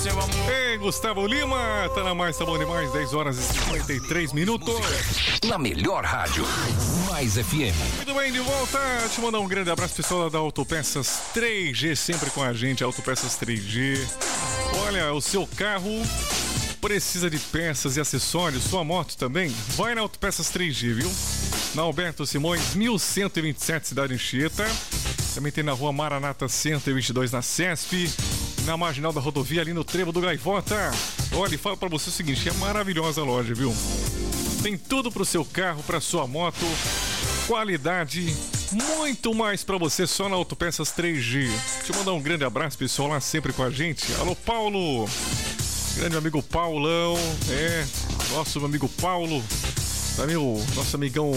seu amor. Ei, Gustavo Lima, tá na mais, tá bom demais, 10 horas e 53 minutos. Na melhor rádio, Mais FM. Muito bem, de volta. Te mandar um grande abraço, pessoal da Autopeças 3G, sempre com a gente, Autopeças 3G. Olha, o seu carro precisa de peças e acessórios, sua moto também? Vai na Autopeças 3G, viu? Na Alberto Simões, 1127, Cidade Anchieta. Também tem na Rua Maranata 122, na CESP. Na marginal da rodovia, ali no Trevo do Gaivota. Olha, falo pra você o seguinte, é maravilhosa a loja, viu? Tem tudo pro seu carro, pra sua moto. Qualidade, muito mais pra você só na Autopeças 3G. Deixa eu mandar um grande abraço, pessoal, lá sempre com a gente. Alô, Paulo! Grande amigo Paulão, nosso amigo Paulo, também o nosso amigão,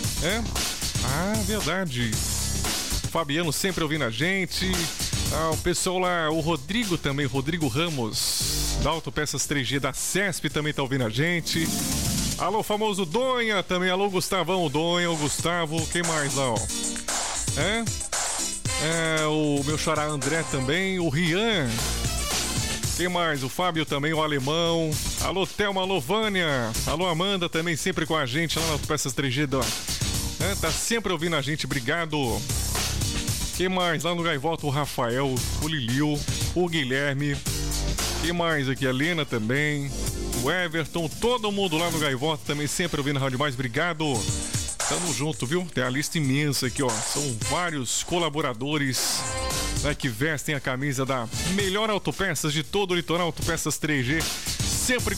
verdade, Fabiano sempre ouvindo a gente, o pessoal lá, o Rodrigo também, Rodrigo Ramos, da Autopeças 3G da CESP também tá ouvindo a gente, alô famoso Donha também, alô Gustavão, Donha, o Gustavo, quem mais lá, o meu xará André também, o Rian. Quem mais? O Fábio também, o Alemão. Alô, Thelma, alô, Vânia. Alô, Amanda também, sempre com a gente lá na Autopeças 3G. Tá sempre ouvindo a gente, obrigado. Quem mais? Lá no Gaivota, o Rafael, o Liliu, o Guilherme. Quem mais aqui? A Lena também. O Everton, todo mundo lá no Gaivota também, sempre ouvindo a Rádio Mais, obrigado. Tamo junto, viu? Tem a lista imensa aqui, ó. São vários colaboradores, né, que vestem a camisa da melhor autopeças de todo o litoral, Autopeças 3G, sempre